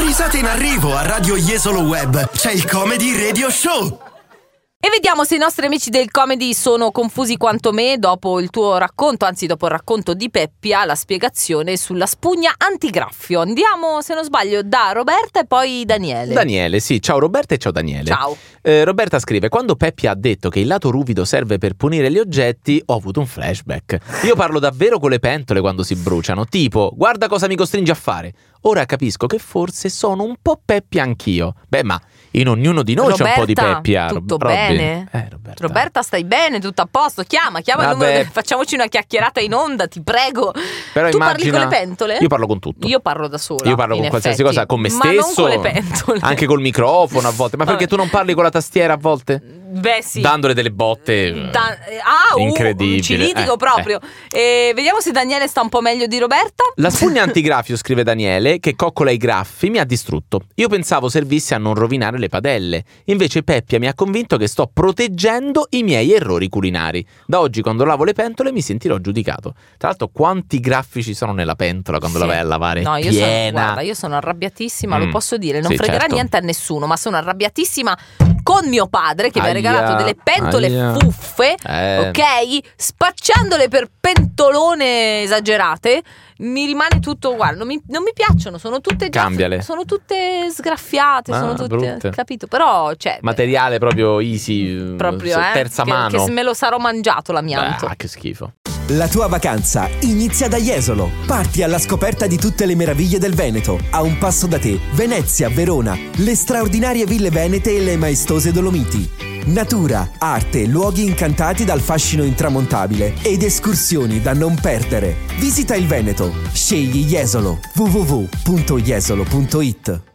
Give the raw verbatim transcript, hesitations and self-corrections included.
Risate in arrivo a Radio Jesolo Web. C'è il Comedy Radio Show. E vediamo se i nostri amici del comedy sono confusi quanto me dopo il tuo racconto, anzi dopo il racconto di Peppia, la spiegazione sulla spugna antigraffio. Andiamo, se non sbaglio, da Roberta e poi Daniele. Daniele, sì. Ciao Roberta e ciao Daniele. Ciao. Eh, Roberta scrive: quando Peppia ha detto che il lato ruvido serve per punire gli oggetti, ho avuto un flashback. Io parlo davvero con le pentole quando si bruciano, tipo, guarda cosa mi costringe a fare. Ora capisco che forse sono un po' Peppia anch'io. Beh, ma in ognuno di noi Roberta, c'è un po' di Peppia. tutto Robby. bene? Eh, Roberta. Roberta, stai bene? Tutto a posto? Chiama, chiama il Vabbè. numero, facciamoci una chiacchierata in onda, ti prego. Però tu immagina... parli con le pentole? Io parlo con tutto. Io parlo da sola. Io parlo in con qualsiasi effetti, cosa, con me ma stesso, non con le pentole. anche col microfono a volte. Ma perché Vabbè. tu non parli con la tastiera a volte? Beh, sì. Dandole delle botte. Da- ah, uh, incredibile. ci litigo Eh, proprio. Eh, vediamo se Daniele sta un po' meglio di Roberta. La spugna antigraffio, scrive Daniele, che coccola i graffi, mi ha distrutto. Io pensavo servisse a non rovinare le padelle. Invece Peppia mi ha convinto che sto proteggendo i miei errori culinari. Da oggi quando lavo le pentole mi sentirò giudicato. Tra l'altro quanti graffi ci sono nella pentola quando Sì. la vai a lavare? No, io Piena. sono, guarda, io sono arrabbiatissima, Mm. lo posso dire, non Sì, fregherà certo. niente a nessuno, ma sono arrabbiatissima con mio padre che mi ha Aia, regalato delle pentole aia. fuffe, Eh. ok? Spacciandole per pentolone esagerate, mi rimane tutto, guarda, non mi, non mi piacciono, sono tutte già, Cambiale. sono tutte sgraffiate, Ah, sono tutte, brutte. capito? Però, cioè, Materiale proprio easy, proprio, eh, terza che, mano. che me lo sarò mangiato l'amianto. Ah, che schifo. La tua vacanza inizia da Jesolo. Parti alla scoperta di tutte le meraviglie del Veneto. A un passo da te, Venezia, Verona, le straordinarie ville venete e le maestose Dolomiti. Natura, arte, luoghi incantati dal fascino intramontabile ed escursioni da non perdere. Visita il Veneto. Scegli Jesolo. w w w punto jesolo punto it.